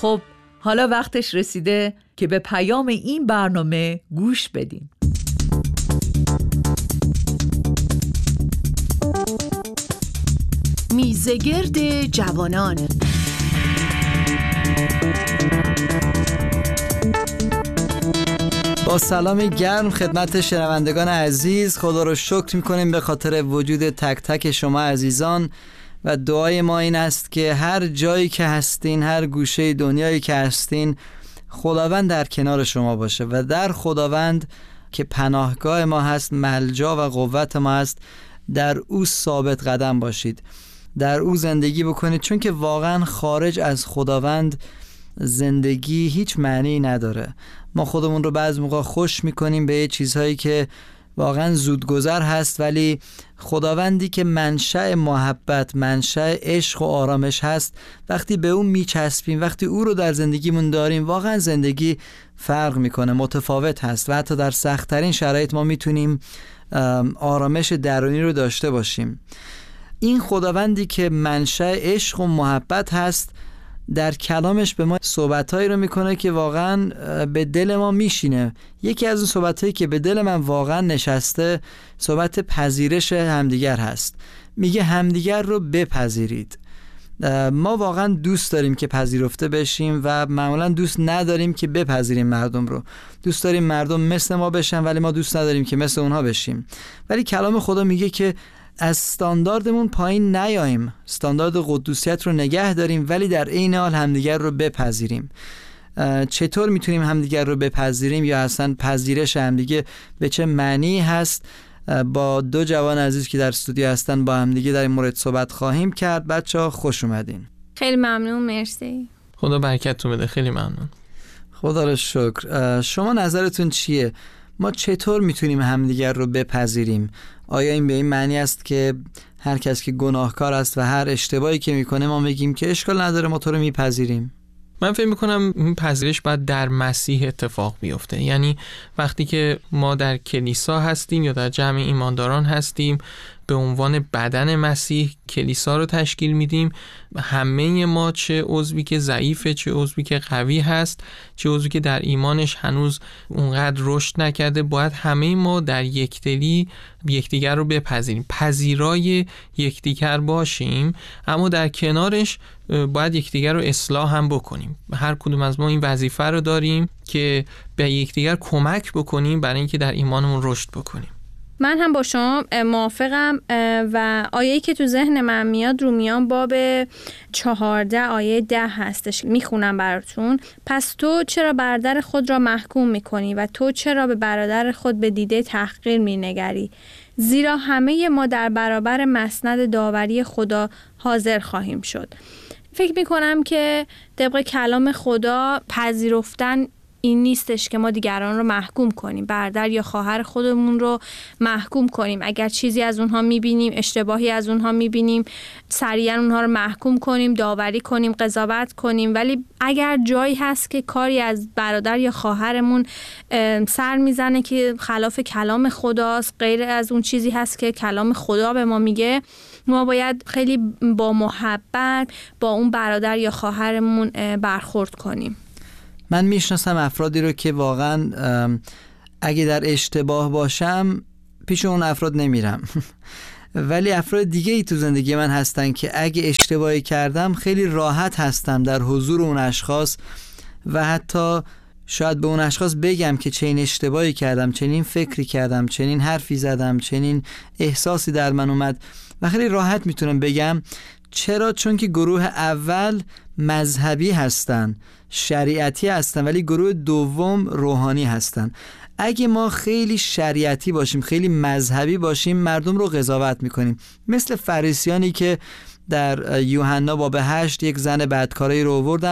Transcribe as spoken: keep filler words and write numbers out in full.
خب حالا وقتش رسیده که به پیام این برنامه گوش بدیم. میزگرد جوانان. با سلام گرم خدمت شنوندگان عزیز، خدا رو شکر میکنیم به خاطر وجود تک تک شما عزیزان و دعای ما این است که هر جایی که هستین، هر گوشه دنیایی که هستین، خداوند در کنار شما باشه و در خداوند که پناهگاه ما هست، ملجا و قوت ما هست، در او ثابت قدم باشید، در او زندگی بکنید، چون که واقعا خارج از خداوند زندگی هیچ معنی نداره. ما خودمون رو بعض موقع خوش میکنیم به چیزهایی که واقعا زودگذر هست، ولی خداوندی که منشأ محبت، منشأ عشق و آرامش هست، وقتی به اون میچسبیم، وقتی او رو در زندگیمون داریم، واقعا زندگی فرق میکنه، متفاوت هست و حتی در سخت‌ترین شرایط ما میتونیم آرامش درونی رو داشته باشیم. این خداوندی که منشأ عشق و محبت هست در کلامش به ما صحبتایی رو میکنه که واقعا به دل ما میشینه. یکی از اون صحبتایی که به دل من واقعا نشسته صحبت پذیرش همدیگر هست. میگه همدیگر رو بپذیرید. ما واقعا دوست داریم که پذیرفته بشیم و معمولا دوست نداریم که بپذیریم مردم رو. دوست داریم مردم مثل ما بشن ولی ما دوست نداریم که مثل اونها بشیم. ولی کلام خدا میگه که از استانداردمون پایین نیاییم، استاندارد قدوسیت رو نگه داریم ولی در عین حال همدیگر رو بپذیریم. چطور میتونیم همدیگر رو بپذیریم یا اصلا پذیرش همدیگه به چه معنی هست؟ با دو جوان عزیز که در استودیو هستن با همدیگه در این مورد صحبت خواهیم کرد. بچه‌ها خوش اومدین. خیلی ممنون، مرسی. خدا برکتتون بده. خیلی ممنون. خدا رو شکر. شما نظرتون چیه؟ ما چطور میتونیم همدیگر رو بپذیریم؟ آیا این به این معنی است که هر کس که گناهکار است و هر اشتباهی که میکنه ما میگیم که اشکال نداره، ما تو رو میپذیریم؟ من فکر میکنم این پذیرش باید در مسیح اتفاق بیفته. یعنی وقتی که ما در کلیسا هستیم یا در جمع ایمانداران هستیم، به عنوان بدن مسیح کلیسا رو تشکیل میدیم، همه ما چه عضوی که ضعیفه، چه عضوی که قوی هست، چه عضوی که در ایمانش هنوز اونقدر رشد نکرده، باید همه ما در یکدلی یکدیگر رو بپذیریم، پذیرای یکدیگر باشیم، اما در کنارش باید یکدیگر رو اصلاح هم بکنیم. هر کدوم از ما این وظیفه رو داریم که به یکدیگر کمک بکنیم برای اینکه در ایمانمون رشد بکنیم. من هم با شما موافقم و آیه‌ای که تو ذهن من میاد رومیان باب چهارده آیه ده هستش، میخونم براتون. پس تو چرا برادر خود را محکوم میکنی و تو چرا به برادر خود به دیده تحقیر مینگری؟ زیرا همه ما در برابر مسند داوری خدا حاضر خواهیم شد. فکر میکنم که طبق کلام خدا پذیرفتن این نیستش که ما دیگران رو محکوم کنیم، برادر یا خواهر خودمون رو محکوم کنیم. اگر چیزی از اونها میبینیم، اشتباهی از اونها میبینیم، سریعا اونها رو محکوم کنیم، داوری کنیم، قضاوت کنیم. ولی اگر جایی هست که کاری از برادر یا خواهرمون سر میزنه که خلاف کلام خداست، غیر از اون چیزی هست که کلام خدا به ما میگه، ما باید خیلی با محبت با اون برادر یا خواهرمون برخورد کنیم. من میشناسم افرادی رو که واقعا اگه در اشتباه باشم پیش اون افراد نمیرم ولی افراد دیگه ای تو زندگی من هستن که اگه اشتباهی کردم خیلی راحت هستم در حضور اون اشخاص و حتی شاید به اون اشخاص بگم که چنین اشتباهی کردم، چنین فکری کردم، چنین حرفی زدم، چنین احساسی در من اومد و خیلی راحت میتونم بگم. چرا؟ چون که گروه اول مذهبی هستن، شریعتی هستن، ولی گروه دوم روحانی هستن. اگه ما خیلی شریعتی باشیم، خیلی مذهبی باشیم، مردم رو قضاوت میکنیم، مثل فریسیانی که در یوحنا باب هشت یک زن بدکارایی رو آوردن